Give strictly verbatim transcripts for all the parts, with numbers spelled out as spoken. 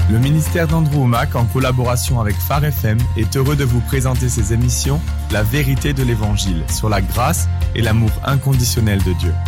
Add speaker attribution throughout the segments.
Speaker 1: Le ministère d'Andrew Wommack, en collaboration avec Phare F M, est heureux de vous présenter ses émissions « La vérité de l'Évangile » sur la grâce et l'amour inconditionnel de Dieu.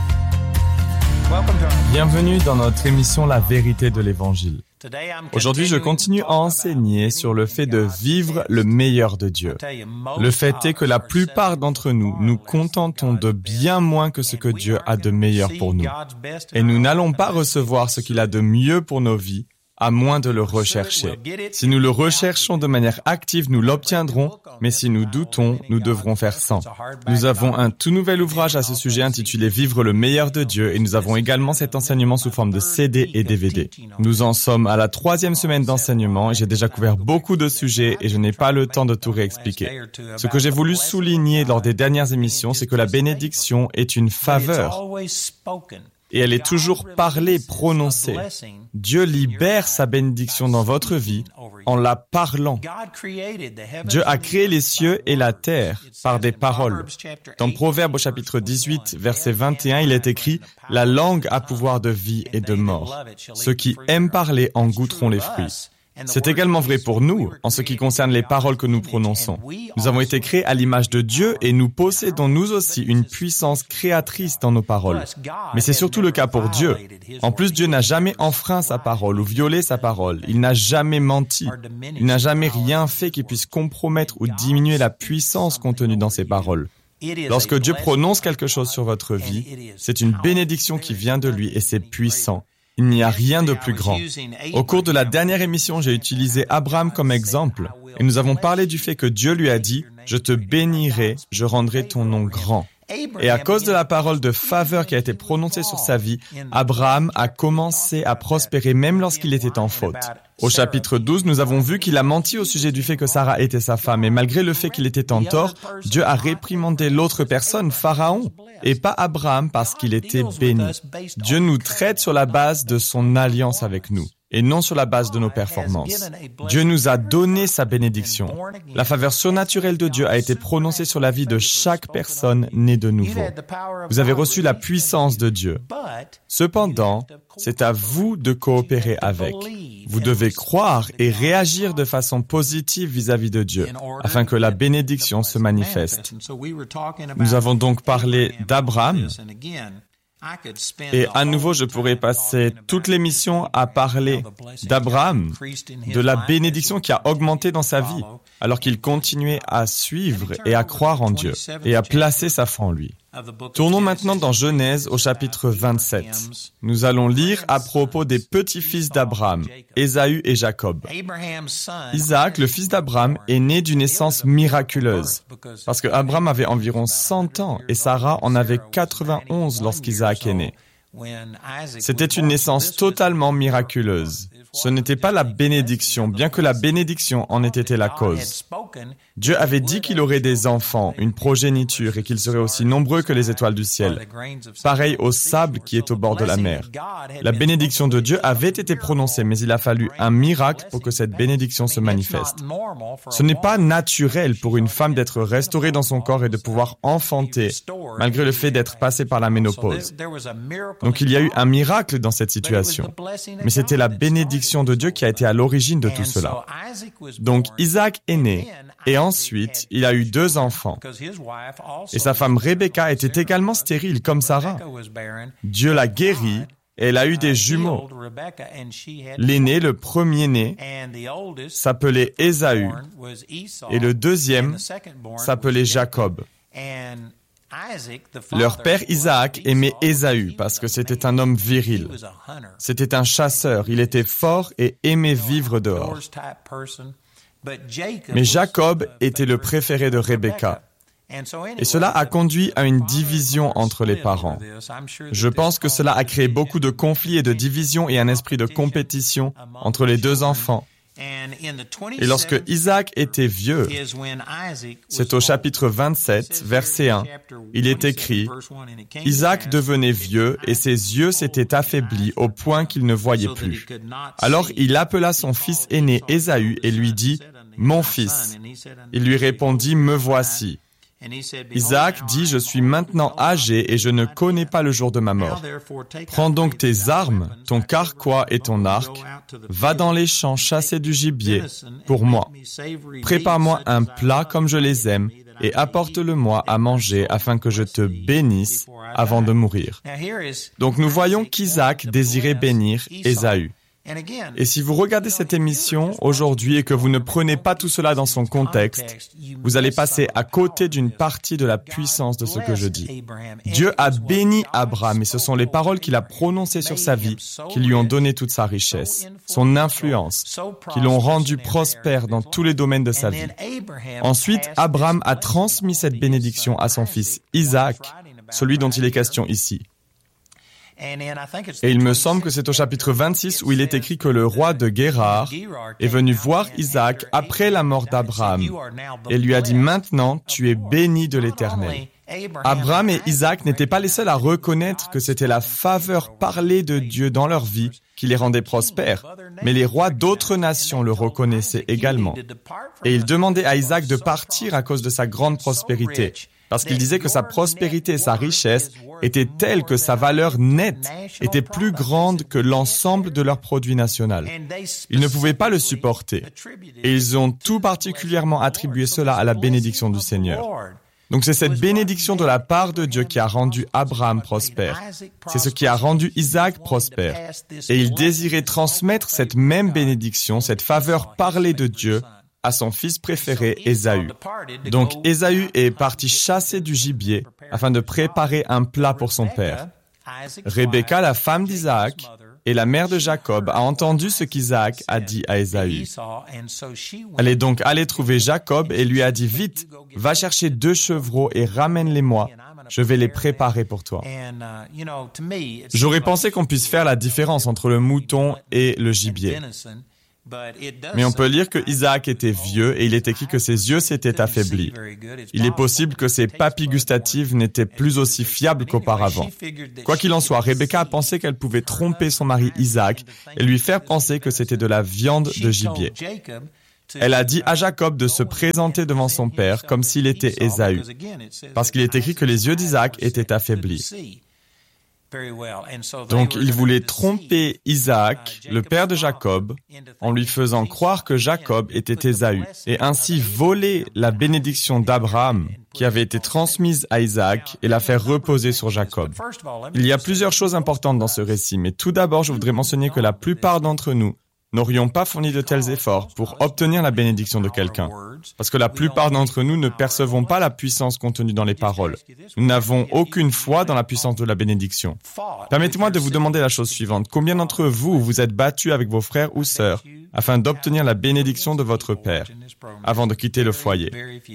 Speaker 1: Bienvenue dans notre émission « La vérité de l'Évangile ». Aujourd'hui, je continue à enseigner sur le fait de vivre le meilleur de Dieu. Le fait est que la plupart d'entre nous nous contentons de bien moins que ce que Dieu a de meilleur pour nous. Et nous n'allons pas recevoir ce qu'il a de mieux pour nos vies, à moins de le rechercher. Si nous le recherchons de manière active, nous l'obtiendrons, mais si nous doutons, nous devrons faire sans. Nous avons un tout nouvel ouvrage à ce sujet intitulé « Vivre le meilleur de Dieu » et nous avons également cet enseignement sous forme de C D et D V D. Nous en sommes à la troisième semaine d'enseignement et j'ai déjà couvert beaucoup de sujets et je n'ai pas le temps de tout réexpliquer. Ce que j'ai voulu souligner lors des dernières émissions, c'est que la bénédiction est une faveur. Et elle est toujours parlée, prononcée. Dieu libère sa bénédiction dans votre vie en la parlant. Dieu a créé les cieux et la terre par des paroles. Dans Proverbes au chapitre dix-huit, verset vingt et un, il est écrit « La langue a pouvoir de vie et de mort. Ceux qui aiment parler en goûteront les fruits. » C'est également vrai pour nous, en ce qui concerne les paroles que nous prononçons. Nous avons été créés à l'image de Dieu et nous possédons nous aussi une puissance créatrice dans nos paroles. Mais c'est surtout le cas pour Dieu. En plus, Dieu n'a jamais enfreint sa parole ou violé sa parole. Il n'a jamais menti. Il n'a jamais rien fait qui puisse compromettre ou diminuer la puissance contenue dans ses paroles. Lorsque Dieu prononce quelque chose sur votre vie, c'est une bénédiction qui vient de lui et c'est puissant. Il n'y a rien de plus grand. Au cours de la dernière émission, j'ai utilisé Abraham comme exemple et nous avons parlé du fait que Dieu lui a dit « Je te bénirai, je rendrai ton nom grand ». Et à cause de la parole de faveur qui a été prononcée sur sa vie, Abraham a commencé à prospérer même lorsqu'il était en faute. Au chapitre douze, nous avons vu qu'il a menti au sujet du fait que Sarah était sa femme et malgré le fait qu'il était en tort, Dieu a réprimandé l'autre personne, Pharaon, et pas Abraham parce qu'il était béni. Dieu nous traite sur la base de son alliance avec nous et non sur la base de nos performances. Dieu nous a donné sa bénédiction. La faveur surnaturelle de Dieu a été prononcée sur la vie de chaque personne née de nouveau. Vous avez reçu la puissance de Dieu. Cependant, c'est à vous de coopérer avec. Vous devez croire et réagir de façon positive vis-à-vis de Dieu, afin que la bénédiction se manifeste. Nous avons donc parlé d'Abraham, et à nouveau, je pourrais passer toute l'émission à parler d'Abraham, de la bénédiction qui a augmenté dans sa vie, alors qu'il continuait à suivre et à croire en Dieu, et à placer sa foi en lui. Tournons maintenant dans Genèse au chapitre vingt-sept. Nous allons lire à propos des petits-fils d'Abraham, Ésaü et Jacob. Isaac, le fils d'Abraham, est né d'une naissance miraculeuse, parce que Abraham avait environ cent ans et Sarah en avait quatre-vingt-onze lorsqu'Isaac est né. C'était une naissance totalement miraculeuse. Ce n'était pas la bénédiction, bien que la bénédiction en ait été la cause. Dieu avait dit qu'il aurait des enfants, une progéniture, et qu'ils seraient aussi nombreux que les étoiles du ciel, pareil au sable qui est au bord de la mer. La bénédiction de Dieu avait été prononcée, mais il a fallu un miracle pour que cette bénédiction se manifeste. Ce n'est pas naturel pour une femme d'être restaurée dans son corps et de pouvoir enfanter, malgré le fait d'être passée par la ménopause. Donc il y a eu un miracle dans cette situation, mais c'était la bénédiction de Dieu qui a été à l'origine de tout cela. Donc Isaac est né, et ensuite il a eu deux enfants. Et sa femme Rebecca était également stérile comme Sarah. Dieu l'a guérie, et elle a eu des jumeaux. L'aîné, le premier-né, s'appelait Ésaü, et le deuxième s'appelait Jacob. Leur père Isaac aimait Ésaü parce que c'était un homme viril. C'était un chasseur, il était fort et aimait vivre dehors. Mais Jacob était le préféré de Rebecca. Et cela a conduit à une division entre les parents. Je pense que cela a créé beaucoup de conflits et de divisions et un esprit de compétition entre les deux enfants. Et lorsque Isaac était vieux, c'est au chapitre vingt-sept, verset un, il est écrit « Isaac devenait vieux et ses yeux s'étaient affaiblis au point qu'il ne voyait plus. Alors il appela son fils aîné Ésaü et lui dit « Mon fils ». Il lui répondit « Me voici ». Isaac dit, « Je suis maintenant âgé et je ne connais pas le jour de ma mort. Prends donc tes armes, ton carquois et ton arc, va dans les champs chasser du gibier pour moi. Prépare-moi un plat comme je les aime et apporte-le-moi à manger afin que je te bénisse avant de mourir. » Donc nous voyons qu'Isaac désirait bénir Ésaü. Et si vous regardez cette émission aujourd'hui et que vous ne prenez pas tout cela dans son contexte, vous allez passer à côté d'une partie de la puissance de ce que je dis. Dieu a béni Abraham et ce sont les paroles qu'il a prononcées sur sa vie qui lui ont donné toute sa richesse, son influence, qui l'ont rendu prospère dans tous les domaines de sa vie. Ensuite, Abraham a transmis cette bénédiction à son fils Isaac, celui dont il est question ici. Et il me semble que c'est au chapitre vingt-six où il est écrit que le roi de Guérar est venu voir Isaac après la mort d'Abraham et lui a dit « Maintenant, tu es béni de l'Éternel ». Abraham et Isaac n'étaient pas les seuls à reconnaître que c'était la faveur parlée de Dieu dans leur vie qui les rendait prospères, mais les rois d'autres nations le reconnaissaient également. Et ils demandaient à Isaac de partir à cause de sa grande prospérité, parce qu'il disait que sa prospérité et sa richesse étaient telles que sa valeur nette était plus grande que l'ensemble de leur produit national. Ils ne pouvaient pas le supporter, et ils ont tout particulièrement attribué cela à la bénédiction du Seigneur. Donc c'est cette bénédiction de la part de Dieu qui a rendu Abraham prospère. C'est ce qui a rendu Isaac prospère. Et il désirait transmettre cette même bénédiction, cette faveur parlée de Dieu, à son fils préféré, Ésaü. Donc Ésaü est parti chasser du gibier afin de préparer un plat pour son père. Rebecca, la femme d'Isaac, et la mère de Jacob, a entendu ce qu'Isaac a dit à Ésaü. Elle est donc allée trouver Jacob et lui a dit « Vite, va chercher deux chevreaux et ramène-les-moi. Je vais les préparer pour toi. » J'aurais pensé qu'on puisse faire la différence entre le mouton et le gibier. Mais on peut lire que Isaac était vieux et il est écrit que ses yeux s'étaient affaiblis. Il est possible que ses papilles gustatives n'étaient plus aussi fiables qu'auparavant. Quoi qu'il en soit, Rebecca a pensé qu'elle pouvait tromper son mari Isaac et lui faire penser que c'était de la viande de gibier. Elle a dit à Jacob de se présenter devant son père comme s'il était Ésaü, parce qu'il est écrit que les yeux d'Isaac étaient affaiblis. Donc, il voulait tromper Isaac, le père de Jacob, en lui faisant croire que Jacob était Ésaü, et ainsi voler la bénédiction d'Abraham qui avait été transmise à Isaac et la faire reposer sur Jacob. Il y a plusieurs choses importantes dans ce récit, mais tout d'abord, je voudrais mentionner que la plupart d'entre nous n'aurions pas fourni de tels efforts pour obtenir la bénédiction de quelqu'un. Parce que la plupart d'entre nous ne percevons pas la puissance contenue dans les paroles. Nous n'avons aucune foi dans la puissance de la bénédiction. Permettez-moi de vous demander la chose suivante. Combien d'entre vous vous êtes battus avec vos frères ou sœurs afin d'obtenir la bénédiction de votre Père avant de quitter le foyer?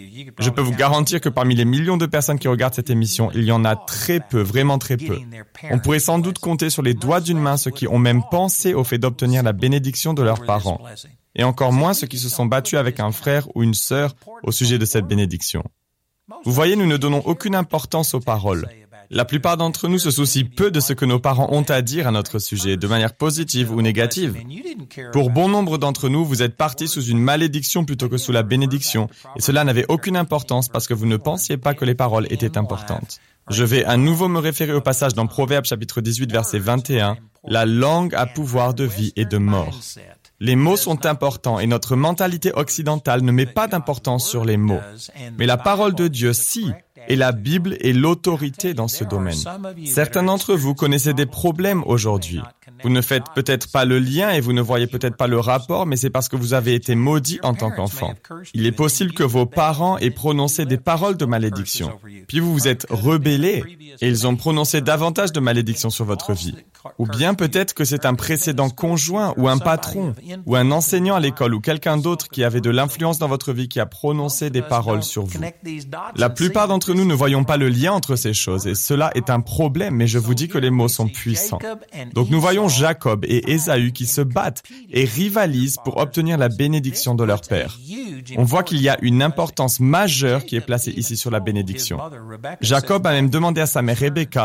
Speaker 1: Je peux vous garantir que parmi les millions de personnes qui regardent cette émission, il y en a très peu, vraiment très peu. On pourrait sans doute compter sur les doigts d'une main ceux qui ont même pensé au fait d'obtenir la bénédiction de leurs parents, et encore moins ceux qui se sont battus avec un frère ou une sœur au sujet de cette bénédiction. Vous voyez, nous ne donnons aucune importance aux paroles. La plupart d'entre nous se soucient peu de ce que nos parents ont à dire à notre sujet, de manière positive ou négative. Pour bon nombre d'entre nous, vous êtes partis sous une malédiction plutôt que sous la bénédiction, et cela n'avait aucune importance parce que vous ne pensiez pas que les paroles étaient importantes. Je vais à nouveau me référer au passage dans Proverbes chapitre dix-huit verset vingt et un. La langue a pouvoir de vie et de mort. Les mots sont importants et notre mentalité occidentale ne met pas d'importance sur les mots. Mais la parole de Dieu, si, et la Bible est l'autorité dans ce domaine. Certains d'entre vous connaissez des problèmes aujourd'hui. Vous ne faites peut-être pas le lien et vous ne voyez peut-être pas le rapport, mais c'est parce que vous avez été maudit en tant qu'enfant. Il est possible que vos parents aient prononcé des paroles de malédiction, puis vous vous êtes rebellés et ils ont prononcé davantage de malédictions sur votre vie. Ou bien peut-être que c'est un précédent conjoint ou un patron ou un enseignant à l'école ou quelqu'un d'autre qui avait de l'influence dans votre vie qui a prononcé des paroles sur vous. La plupart d'entre nous ne voyons pas le lien entre ces choses et cela est un problème, mais je vous dis que les mots sont puissants. Donc nous voyons Jacob et Ésaü qui se battent et rivalisent pour obtenir la bénédiction de leur père. On voit qu'il y a une importance majeure qui est placée ici sur la bénédiction. Jacob a même demandé à sa mère Rebecca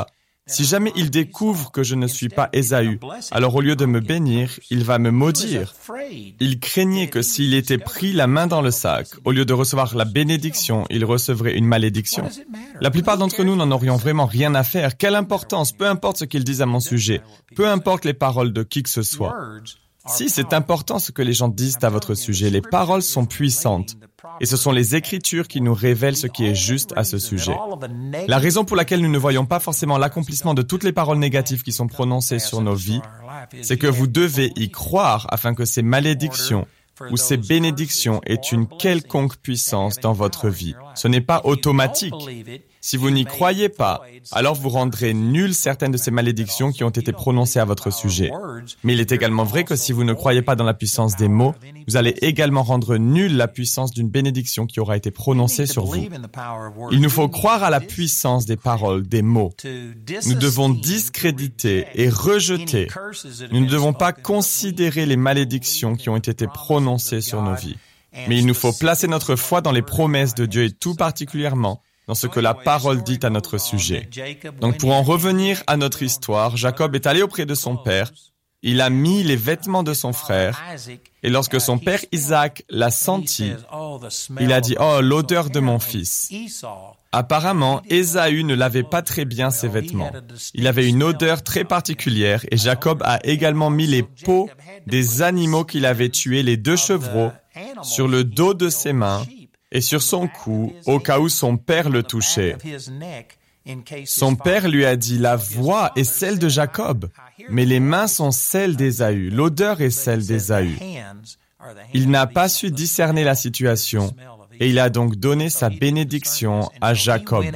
Speaker 1: Si jamais il découvre que je ne suis pas Ésaü, alors au lieu de me bénir, il va me maudire. Il craignait que s'il était pris la main dans le sac, au lieu de recevoir la bénédiction, il recevrait une malédiction. La plupart d'entre nous n'en aurions vraiment rien à faire. Quelle importance, peu importe ce qu'ils disent à mon sujet, peu importe les paroles de qui que ce soit. Si, c'est important ce que les gens disent à votre sujet. Les paroles sont puissantes. Et ce sont les Écritures qui nous révèlent ce qui est juste à ce sujet. La raison pour laquelle nous ne voyons pas forcément l'accomplissement de toutes les paroles négatives qui sont prononcées sur nos vies, c'est que vous devez y croire afin que ces malédictions ou ces bénédictions aient une quelconque puissance dans votre vie. Ce n'est pas automatique. Si vous n'y croyez pas, alors vous rendrez nulles certaines de ces malédictions qui ont été prononcées à votre sujet. Mais il est également vrai que si vous ne croyez pas dans la puissance des mots, vous allez également rendre nulle la puissance d'une bénédiction qui aura été prononcée sur vous. Il nous faut croire à la puissance des paroles, des mots. Nous devons discréditer et rejeter. Nous ne devons pas considérer les malédictions qui ont été prononcées sur nos vies. Mais il nous faut placer notre foi dans les promesses de Dieu et tout particulièrement dans ce que la parole dit à notre sujet. Donc pour en revenir à notre histoire, Jacob est allé auprès de son père, il a mis les vêtements de son frère, et lorsque son père Isaac l'a senti, il a dit « Oh, l'odeur de mon fils ». Apparemment, Ésaü ne lavait pas très bien ses vêtements. Il avait une odeur très particulière et Jacob a également mis les peaux des animaux qu'il avait tués, les deux chevreaux, sur le dos de ses mains et sur son cou, au cas où son père le touchait. Son père lui a dit, la voix est celle de Jacob, mais les mains sont celles d'Ésaü, l'odeur est celle d'Ésaü. Il n'a pas su discerner la situation et il a donc donné sa bénédiction à Jacob.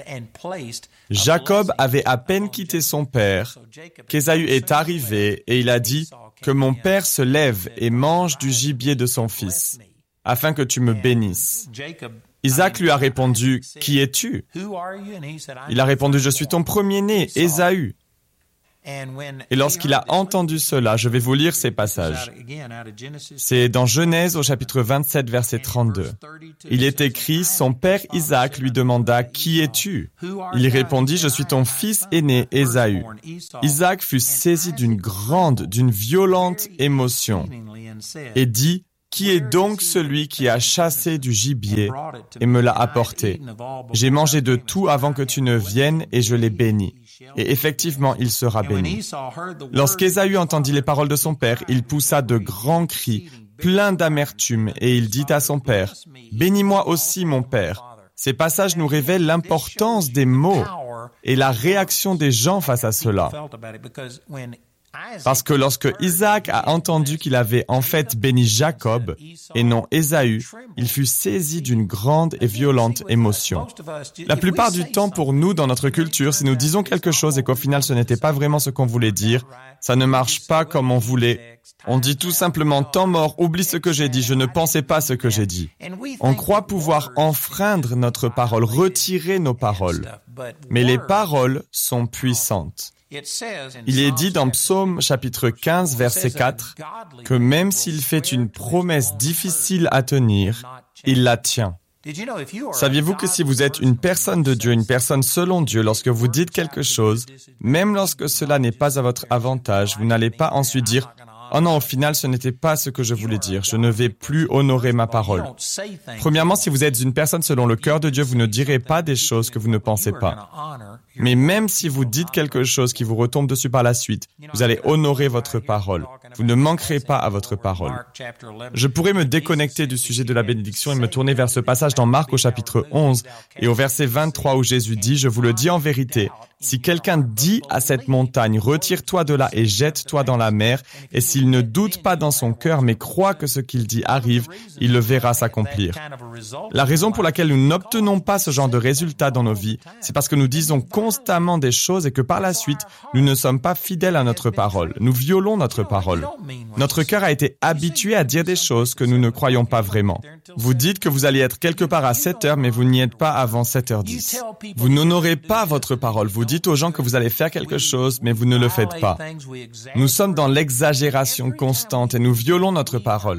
Speaker 1: Jacob avait à peine quitté son père qu'Ésaü est arrivé et il a dit que mon père se lève et mange du gibier de son fils, afin que tu me bénisses. Isaac lui a répondu, « Qui es-tu » Il a répondu, « Je suis ton premier-né, Ésaü. » Et lorsqu'il a entendu cela, je vais vous lire ces passages. C'est dans Genèse au chapitre vingt-sept, verset trente-deux. Il est écrit, son père Isaac lui demanda, « Qui es-tu » Il répondit, « Je suis ton fils aîné, Ésaü. » Isaac fut saisi d'une grande, d'une violente émotion et dit, « Qui est donc celui qui a chassé du gibier et me l'a apporté? J'ai mangé de tout avant que tu ne viennes et je l'ai béni. » Et effectivement, il sera béni. Lorsqu'Ésaü entendit les paroles de son père, il poussa de grands cris, pleins d'amertume, et il dit à son père, « Bénis-moi aussi, mon père. » Ces passages nous révèlent l'importance des mots et la réaction des gens face à cela. Parce que lorsque Isaac a entendu qu'il avait en fait béni Jacob et non Ésaü, il fut saisi d'une grande et violente émotion. La plupart du temps pour nous dans notre culture, si nous disons quelque chose et qu'au final ce n'était pas vraiment ce qu'on voulait dire, ça ne marche pas comme on voulait. On dit tout simplement « temps mort, oublie ce que j'ai dit, je ne pensais pas ce que j'ai dit ». On croit pouvoir enfreindre notre parole, retirer nos paroles. Mais les paroles sont puissantes. Il est dit dans Psaume chapitre quinze, verset quatre, que même s'il fait une promesse difficile à tenir, il la tient. Saviez-vous que si vous êtes une personne de Dieu, une personne selon Dieu, lorsque vous dites quelque chose, même lorsque cela n'est pas à votre avantage, vous n'allez pas ensuite dire « Oh non, au final, ce n'était pas ce que je voulais dire. Je ne vais plus honorer ma parole. » Premièrement, si vous êtes une personne selon le cœur de Dieu, vous ne direz pas des choses que vous ne pensez pas. Mais même si vous dites quelque chose qui vous retombe dessus par la suite, vous allez honorer votre parole. Vous ne manquerez pas à votre parole. Je pourrais me déconnecter du sujet de la bénédiction et me tourner vers ce passage dans Marc au chapitre onze et au verset vingt-trois où Jésus dit « Je vous le dis en vérité, si quelqu'un dit à cette montagne, retire-toi de là et jette-toi dans la mer, et s'il ne doute pas dans son cœur, mais croit que ce qu'il dit arrive, il le verra s'accomplir. » La raison pour laquelle nous n'obtenons pas ce genre de résultats dans nos vies, c'est parce que nous disons constamment des choses et que par la suite, nous ne sommes pas fidèles à notre parole. Nous violons notre parole. Notre cœur a été habitué à dire des choses que nous ne croyons pas vraiment. Vous dites que vous allez être quelque part à sept heures, mais vous n'y êtes pas avant sept heures dix. Vous n'honorez pas votre parole. Vous dites aux gens que vous allez faire quelque chose, mais vous ne le faites pas. Nous sommes dans l'exagération constante et nous violons notre parole.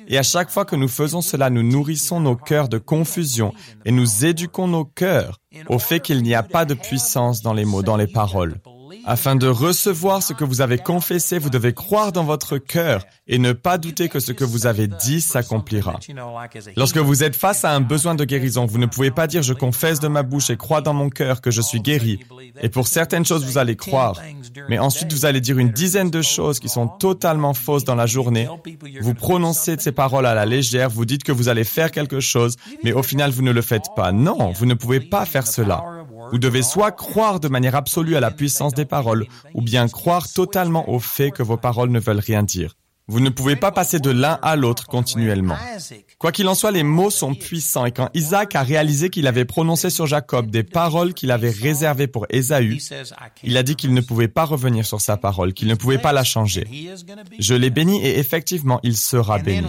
Speaker 1: Et à chaque fois que nous faisons cela, nous nourrissons nos cœurs de confusion et nous éduquons nos cœurs au fait qu'il n'y a pas de puissance dans les mots, dans les paroles. Afin de recevoir ce que vous avez confessé, vous devez croire dans votre cœur et ne pas douter que ce que vous avez dit s'accomplira. Lorsque vous êtes face à un besoin de guérison, vous ne pouvez pas dire « je confesse de ma bouche et crois dans mon cœur que je suis guéri ». Et pour certaines choses, vous allez croire. Mais ensuite, vous allez dire une dizaine de choses qui sont totalement fausses dans la journée. Vous prononcez ces paroles à la légère, vous dites que vous allez faire quelque chose, mais au final, vous ne le faites pas. Non, vous ne pouvez pas faire cela. Vous devez soit croire de manière absolue à la puissance des paroles, ou bien croire totalement au fait que vos paroles ne veulent rien dire. Vous ne pouvez pas passer de l'un à l'autre continuellement. Quoi qu'il en soit, les mots sont puissants, et quand Isaac a réalisé qu'il avait prononcé sur Jacob des paroles qu'il avait réservées pour Ésaü, il a dit qu'il ne pouvait pas revenir sur sa parole, qu'il ne pouvait pas la changer. Je l'ai béni et effectivement, il sera béni.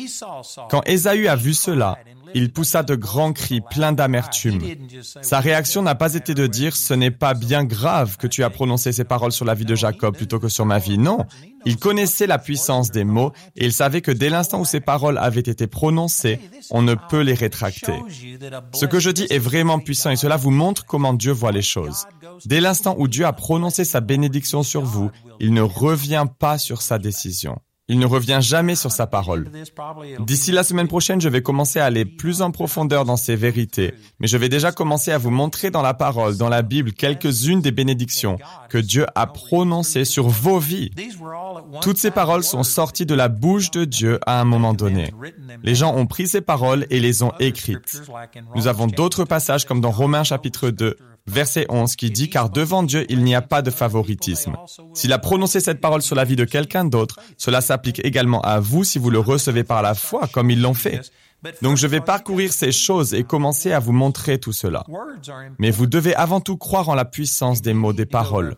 Speaker 1: Quand Ésaü a vu cela, il poussa de grands cris pleins d'amertume. Sa réaction n'a pas été de dire « ce n'est pas bien grave que tu as prononcé ces paroles sur la vie de Jacob plutôt que sur ma vie ». Non, il connaissait la puissance des mots et il savait que dès l'instant où ces paroles avaient été prononcées, on ne peut les rétracter. Ce que je dis est vraiment puissant et cela vous montre comment Dieu voit les choses. Dès l'instant où Dieu a prononcé sa bénédiction sur vous, il ne revient pas sur sa décision. Il ne revient jamais sur sa parole. D'ici la semaine prochaine, je vais commencer à aller plus en profondeur dans ces vérités, mais je vais déjà commencer à vous montrer dans la parole, dans la Bible, quelques-unes des bénédictions que Dieu a prononcées sur vos vies. Toutes ces paroles sont sorties de la bouche de Dieu à un moment donné. Les gens ont pris ces paroles et les ont écrites. Nous avons d'autres passages comme dans Romains chapitre deux, verset onze, qui dit « Car devant Dieu, il n'y a pas de favoritisme. S'il a prononcé cette parole sur la vie de quelqu'un d'autre, cela s'applique également à vous si vous le recevez par la foi, comme ils l'ont fait. » Donc je vais parcourir ces choses et commencer à vous montrer tout cela. Mais vous devez avant tout croire en la puissance des mots, des paroles.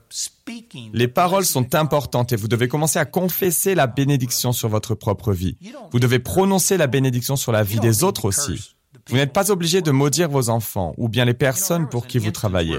Speaker 1: Les paroles sont importantes et vous devez commencer à confesser la bénédiction sur votre propre vie. Vous devez prononcer la bénédiction sur la vie des autres aussi. Vous n'êtes pas obligé de maudire vos enfants ou bien les personnes pour qui vous travaillez.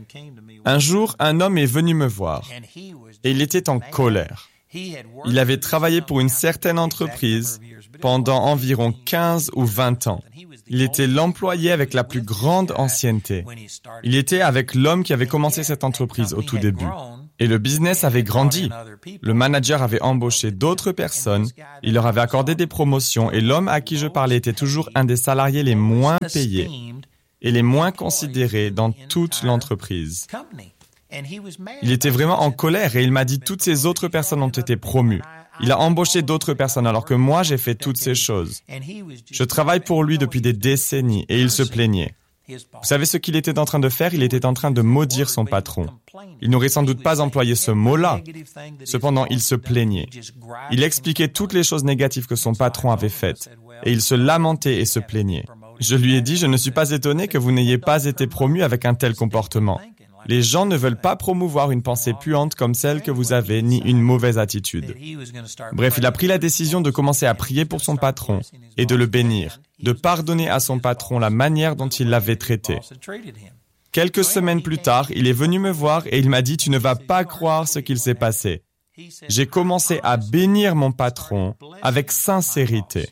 Speaker 1: Un jour, un homme est venu me voir et il était en colère. Il avait travaillé pour une certaine entreprise pendant environ quinze ou vingt ans. Il était l'employé avec la plus grande ancienneté. Il était avec l'homme qui avait commencé cette entreprise au tout début. Et le business avait grandi. Le manager avait embauché d'autres personnes, il leur avait accordé des promotions et l'homme à qui je parlais était toujours un des salariés les moins payés et les moins considérés dans toute l'entreprise. Il était vraiment en colère et il m'a dit « toutes ces autres personnes ont été promues ». Il a embauché d'autres personnes alors que moi j'ai fait toutes ces choses. Je travaille pour lui depuis des décennies et il se plaignait. Vous savez ce qu'il était en train de faire? Il était en train de maudire son patron. Il n'aurait sans doute pas employé ce mot-là. Cependant, il se plaignait. Il expliquait toutes les choses négatives que son patron avait faites. Et il se lamentait et se plaignait. Je lui ai dit, je ne suis pas étonné que vous n'ayez pas été promu avec un tel comportement. Les gens ne veulent pas promouvoir une pensée puante comme celle que vous avez, ni une mauvaise attitude. Bref, il a pris la décision de commencer à prier pour son patron et de le bénir, de pardonner à son patron la manière dont il l'avait traité. Quelques semaines plus tard, il est venu me voir et il m'a dit « Tu ne vas pas croire ce qu'il s'est passé. » J'ai commencé à bénir mon patron avec sincérité.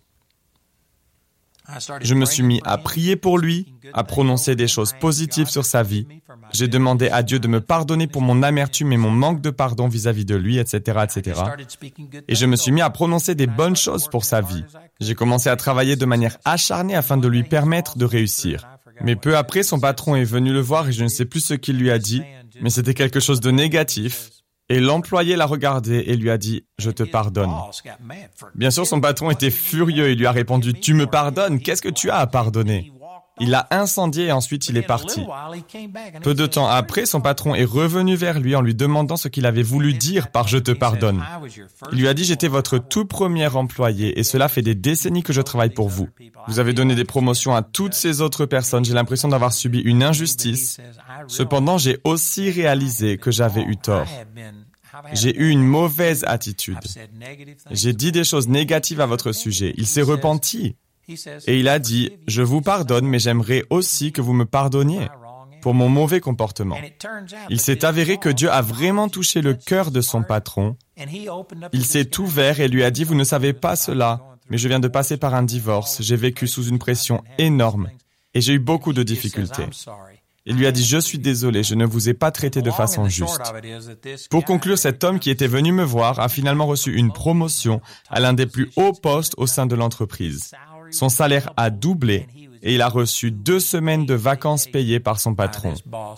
Speaker 1: Je me suis mis à prier pour lui, à prononcer des choses positives sur sa vie. J'ai demandé à Dieu de me pardonner pour mon amertume et mon manque de pardon vis-à-vis de lui, et cetera, et cetera. Et je me suis mis à prononcer des bonnes choses pour sa vie. J'ai commencé à travailler de manière acharnée afin de lui permettre de réussir. Mais peu après, son patron est venu le voir et je ne sais plus ce qu'il lui a dit, mais c'était quelque chose de négatif. Et l'employé l'a regardé et lui a dit « Je te pardonne ». Bien sûr, son patron était furieux et lui a répondu « Tu me pardonnes? Qu'est-ce que tu as à pardonner ?» Il l'a incendié et ensuite il est parti. Peu de temps après, son patron est revenu vers lui en lui demandant ce qu'il avait voulu dire par « Je te pardonne ». Il lui a dit « J'étais votre tout premier employé et cela fait des décennies que je travaille pour vous. Vous avez donné des promotions à toutes ces autres personnes. J'ai l'impression d'avoir subi une injustice. Cependant, j'ai aussi réalisé que j'avais eu tort. J'ai eu une mauvaise attitude. J'ai dit des choses négatives à votre sujet. Il s'est repenti. Et il a dit, « Je vous pardonne, mais j'aimerais aussi que vous me pardonniez pour mon mauvais comportement. » Il s'est avéré que Dieu a vraiment touché le cœur de son patron. Il s'est ouvert et lui a dit, « Vous ne savez pas cela, mais je viens de passer par un divorce, j'ai vécu sous une pression énorme et j'ai eu beaucoup de difficultés. » Il lui a dit « Je suis désolé, je ne vous ai pas traité de façon juste. » Pour conclure, cet homme qui était venu me voir a finalement reçu une promotion à l'un des plus hauts postes au sein de l'entreprise. Son salaire a doublé et il a reçu deux semaines de vacances payées par son patron.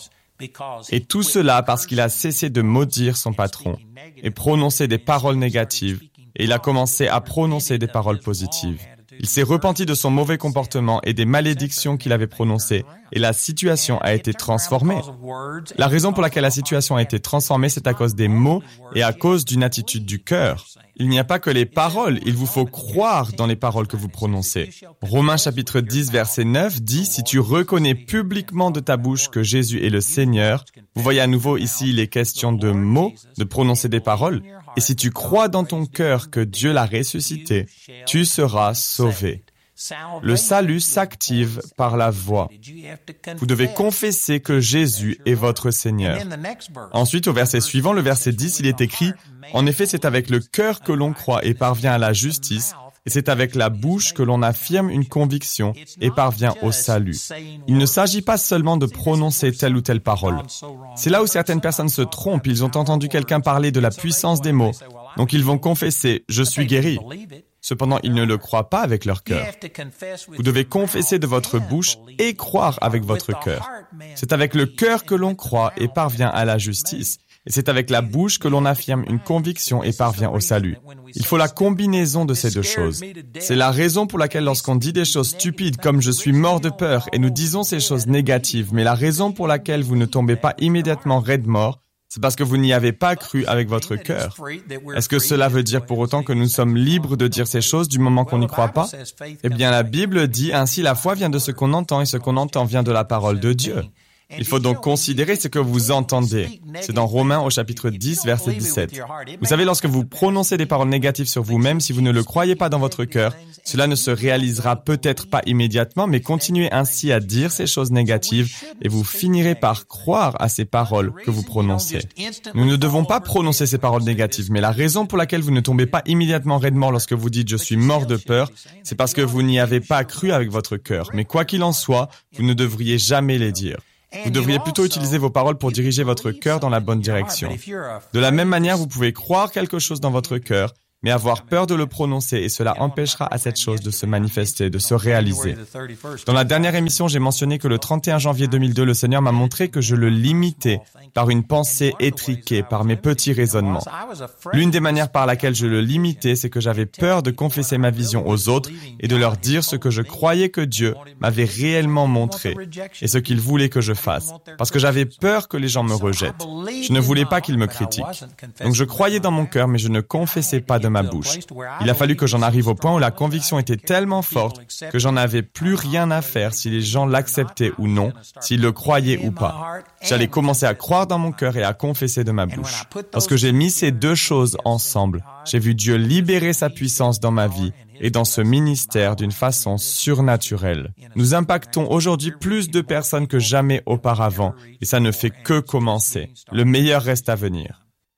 Speaker 1: Et tout cela parce qu'il a cessé de maudire son patron et prononcer des paroles négatives, et il a commencé à prononcer des paroles positives. Il s'est repenti de son mauvais comportement et des malédictions qu'il avait prononcées, et la situation a été transformée. La raison pour laquelle la situation a été transformée, c'est à cause des mots et à cause d'une attitude du cœur. Il n'y a pas que les paroles, il vous faut croire dans les paroles que vous prononcez. Romains chapitre dix, verset neuf dit « Si tu reconnais publiquement de ta bouche que Jésus est le Seigneur », vous voyez à nouveau ici les questions de mots, de prononcer des paroles, et si tu crois dans ton cœur que Dieu l'a ressuscité, tu seras sauvé. Le salut s'active par la voix. Vous devez confesser que Jésus est votre Seigneur. Ensuite, au verset suivant, le verset dix, il est écrit « En effet, c'est avec le cœur que l'on croit et parvient à la justice, et c'est avec la bouche que l'on affirme une conviction et parvient au salut. » Il ne s'agit pas seulement de prononcer telle ou telle parole. C'est là où certaines personnes se trompent. Ils ont entendu quelqu'un parler de la puissance des mots. Donc ils vont confesser « Je suis guéri ». Cependant, ils ne le croient pas avec leur cœur. Vous devez confesser de votre bouche et croire avec votre cœur. C'est avec le cœur que l'on croit et parvient à la justice. Et c'est avec la bouche que l'on affirme une conviction et parvient au salut. Il faut la combinaison de ces deux choses. C'est la raison pour laquelle lorsqu'on dit des choses stupides comme « je suis mort de peur » et nous disons ces choses négatives, mais la raison pour laquelle vous ne tombez pas immédiatement raide mort, c'est parce que vous n'y avez pas cru avec votre cœur. Est-ce que cela veut dire pour autant que nous sommes libres de dire ces choses du moment qu'on n'y croit pas? Eh bien, la Bible dit ainsi, la foi vient de ce qu'on entend et ce qu'on entend vient de la parole de Dieu. Il faut donc considérer ce que vous entendez. C'est dans Romains au chapitre dix, verset dix-sept. Vous savez, lorsque vous prononcez des paroles négatives sur vous-même, si vous ne le croyez pas dans votre cœur, cela ne se réalisera peut-être pas immédiatement, mais continuez ainsi à dire ces choses négatives et vous finirez par croire à ces paroles que vous prononcez. Nous ne devons pas prononcer ces paroles négatives, mais la raison pour laquelle vous ne tombez pas immédiatement raide mort lorsque vous dites « je suis mort de peur », c'est parce que vous n'y avez pas cru avec votre cœur. Mais quoi qu'il en soit, vous ne devriez jamais les dire. Vous devriez plutôt utiliser vos paroles pour diriger votre cœur dans la bonne direction. De la même manière, vous pouvez croire quelque chose dans votre cœur, mais avoir peur de le prononcer et cela empêchera à cette chose de se manifester, de se réaliser. Dans la dernière émission, j'ai mentionné que le trente et un janvier deux mille deux, le Seigneur m'a montré que je le limitais par une pensée étriquée, par mes petits raisonnements. L'une des manières par laquelle je le limitais, c'est que j'avais peur de confesser ma vision aux autres et de leur dire ce que je croyais que Dieu m'avait réellement montré et ce qu'il voulait que je fasse, parce que j'avais peur que les gens me rejettent. Je ne voulais pas qu'ils me critiquent. Donc je croyais dans mon cœur, mais je ne confessais pas de ma bouche. Il a fallu que j'en arrive au point où la conviction était tellement forte que j'en avais plus rien à faire si les gens l'acceptaient ou non, s'ils le croyaient ou pas. J'allais commencer à croire dans mon cœur et à confesser de ma bouche. Lorsque j'ai mis ces deux choses ensemble, j'ai vu Dieu libérer sa puissance dans ma vie et dans ce ministère d'une façon surnaturelle. Nous impactons aujourd'hui plus de personnes que jamais auparavant et ça ne fait que commencer. Le meilleur reste à venir.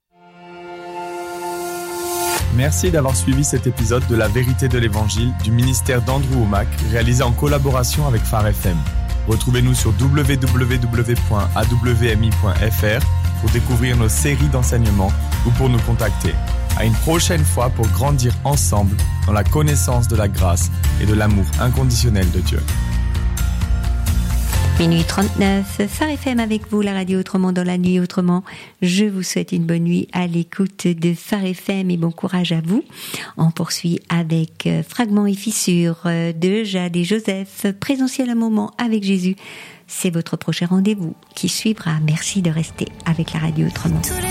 Speaker 1: Merci d'avoir suivi cet épisode de La Vérité de l'Évangile du ministère d'Andrew Wommack, réalisé en collaboration avec Phare F M. Retrouvez-nous sur w w w point a w m i point f r pour découvrir nos séries d'enseignements ou pour nous contacter. À une prochaine fois pour grandir ensemble dans la connaissance de la grâce et de l'amour inconditionnel de Dieu.
Speaker 2: Minuit trente-neuf, Phare F M avec vous, la radio autrement dans la nuit autrement. Je vous souhaite une bonne nuit à l'écoute de Phare F M et bon courage à vous. On poursuit avec Fragments et fissures de Jade et Joseph, Présentiel un moment avec Jésus. C'est votre prochain rendez-vous qui suivra. Merci de rester avec la radio autrement.